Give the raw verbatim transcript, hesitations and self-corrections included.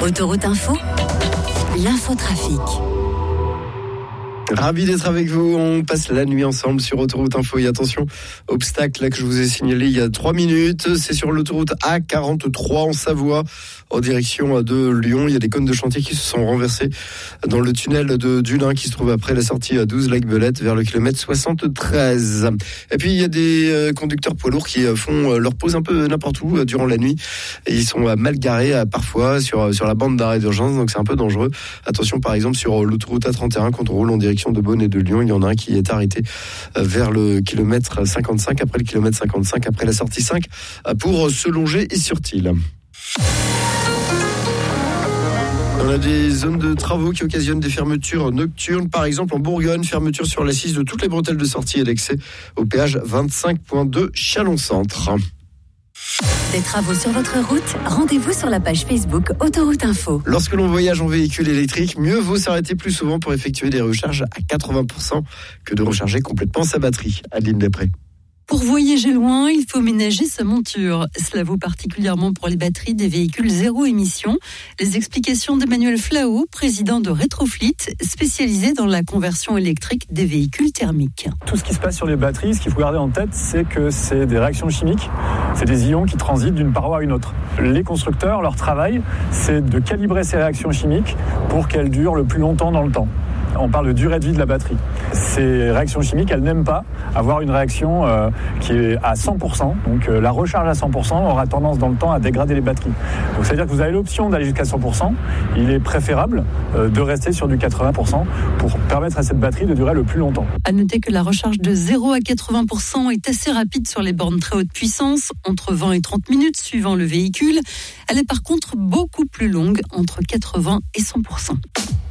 Autoroute Info, l'infotrafic. Ravi d'être avec vous, on passe la nuit ensemble sur Autoroute Info. Et attention, obstacle là que je vous ai signalé il y a trois minutes, c'est sur l'autoroute A quarante-trois en Savoie, en direction de Lyon. Il y a des cônes de chantier qui se sont renversés dans le tunnel de Dullin qui se trouve après la sortie à douze Lac-Belette vers le kilomètre soixante-treize. Et puis il y a des conducteurs poids lourds qui font leur pause un peu n'importe où durant la nuit. Et ils sont mal garés parfois sur, sur la bande d'arrêt d'urgence, donc c'est un peu dangereux. Attention par exemple sur l'autoroute A trente et un quand on roule en direction de Beaune et de Lyon, il y en a un qui est arrêté vers le kilomètre cinquante-cinq, après le kilomètre cinquante-cinq, après la sortie cinq, pour se longer et sur-Tille. On a des zones de travaux qui occasionnent des fermetures nocturnes. Par exemple, en Bourgogne, fermeture sur la six de toutes les bretelles de sortie et d'accès au péage vingt-cinq point deux Chalon-Centre. Des travaux sur votre route, rendez-vous sur la page Facebook Autoroute Info. Lorsque l'on voyage en véhicule électrique, mieux vaut s'arrêter plus souvent pour effectuer des recharges à quatre-vingts pour cent que de recharger complètement sa batterie. Adeline Després. Pour voyager loin, il faut ménager sa monture. Cela vaut particulièrement pour les batteries des véhicules zéro émission. Les explications d'Emmanuel Flao, président de Retroflit, spécialisé dans la conversion électrique des véhicules thermiques. Tout ce qui se passe sur les batteries, ce qu'il faut garder en tête, c'est que c'est des réactions chimiques. C'est des ions qui transitent d'une paroi à une autre. Les constructeurs, leur travail, c'est de calibrer ces réactions chimiques pour qu'elles durent le plus longtemps dans le temps. On parle de durée de vie de la batterie. Ces réactions chimiques, elles n'aiment pas avoir une réaction euh, qui est à cent pour cent. Donc euh, la recharge à cent pour cent aura tendance dans le temps à dégrader les batteries. Donc c'est-à-dire que vous avez l'option d'aller jusqu'à cent pour cent. Il est préférable euh, de rester sur du quatre-vingts pour cent pour permettre à cette batterie de durer le plus longtemps. À noter que la recharge de zéro à quatre-vingts pour cent est assez rapide sur les bornes très haute puissance, entre vingt et trente minutes suivant le véhicule. Elle est par contre beaucoup plus longue, entre quatre-vingts et cent pour cent.